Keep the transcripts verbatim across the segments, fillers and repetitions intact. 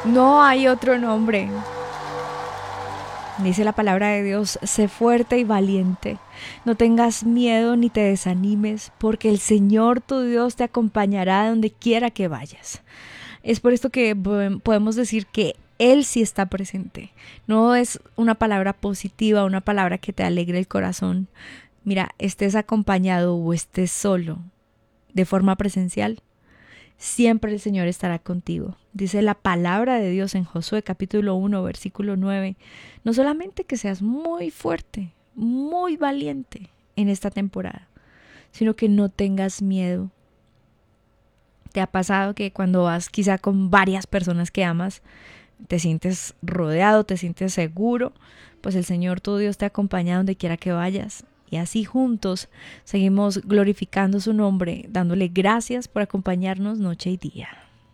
No hay otro nombre. Dice la palabra de Dios, sé fuerte y valiente. No tengas miedo ni te desanimes, porque el Señor tu Dios te acompañará donde quiera que vayas. Es por esto que podemos decir que Él sí está presente. No es una palabra positiva, una palabra que te alegre el corazón. Mira, estés acompañado o estés solo de forma presencial, siempre el Señor estará contigo. Dice la palabra de Dios en Josué capítulo uno, versículo nueve. No solamente que seas muy fuerte, muy valiente en esta temporada, sino que no tengas miedo. ¿Te ha pasado que cuando vas quizá con varias personas que amas, te sientes rodeado, te sientes seguro? Pues el Señor tu Dios te acompaña donde quiera que vayas. Y así juntos seguimos glorificando su nombre, dándole gracias por acompañarnos noche y día.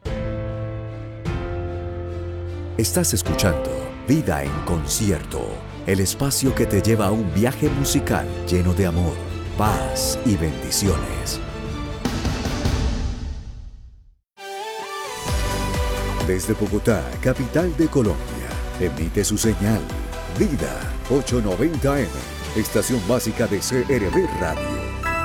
Estás escuchando Vida en Concierto, el espacio que te lleva a un viaje musical lleno de amor, paz y bendiciones. Desde Bogotá, capital de Colombia, emite su señal Vida ochocientos noventa eme, estación básica de C R V Radio.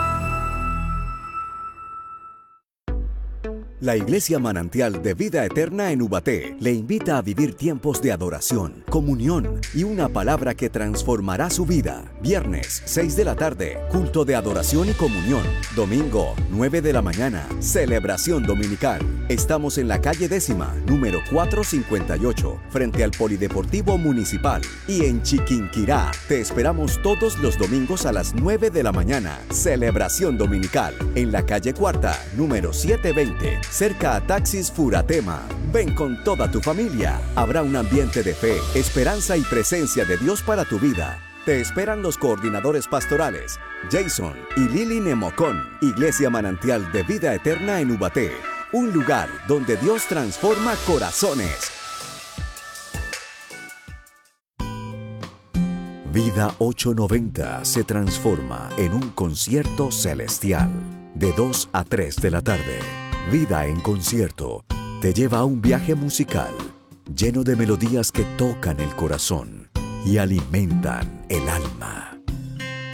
La Iglesia Manantial de Vida Eterna en Ubaté le invita a vivir tiempos de adoración, comunión y una palabra que transformará su vida. Viernes, seis de la tarde, culto de adoración y comunión. Domingo, nueve de la mañana, celebración dominical. Estamos en la calle décima, número cuatrocientos cincuenta y ocho, frente al Polideportivo Municipal. Y en Chiquinquirá, te esperamos todos los domingos a las nueve de la mañana. Celebración dominical, en la calle cuarta, número setecientos veinte. Cerca a Taxis Furatema. Ven con toda tu familia. Habrá un ambiente de fe, esperanza y presencia de Dios para tu vida. Te esperan los coordinadores pastorales, Jason y Lili Nemocón. Iglesia Manantial de Vida Eterna en Ubaté. Un lugar donde Dios transforma corazones. Vida ochocientos noventa se transforma en un concierto celestial. De dos a tres de la tarde. Vida en Concierto te lleva a un viaje musical lleno de melodías que tocan el corazón y alimentan el alma.